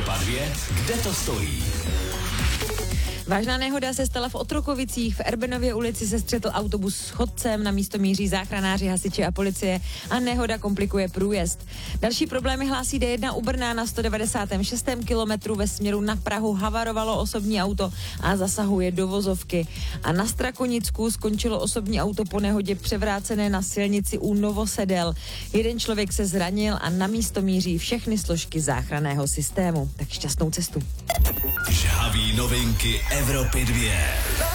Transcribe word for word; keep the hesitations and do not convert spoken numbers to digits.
Evropa dva, kde to stojí? Vážná nehoda se stala v Otrokovicích. V Erbenově ulici se střetl autobus s chodcem, na místo míří záchranáři, hasiči a policie a nehoda komplikuje průjezd. Další problémy hlásí D jedna u Brna. Na sto devadesátém šestém kilometru ve směru na Prahu havarovalo osobní auto a zasahuje do vozovky. A na Strakonicku skončilo osobní auto po nehodě převrácené na silnici u Novosedel. Jeden člověk se zranil a na místo míří všechny složky záchranného systému. Tak šťastnou cestu. Žhaví novinky Evropy dva.